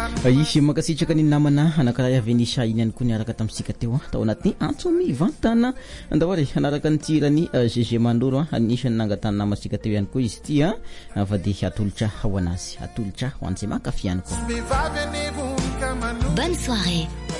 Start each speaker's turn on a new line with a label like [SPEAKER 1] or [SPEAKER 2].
[SPEAKER 1] Isy makasitraka ny namana anankiray avy ny Sainy ihany koa niaraka tamintsika teo tao anaty antsomy vantana andawary anaraka ny tirany GG Mandoro anisany nangatany namasika teo ihany koa izy ty fa dia atolotra ho anazy atolotra ho an'izay mankafy ihany koa.
[SPEAKER 2] Bonne soirée.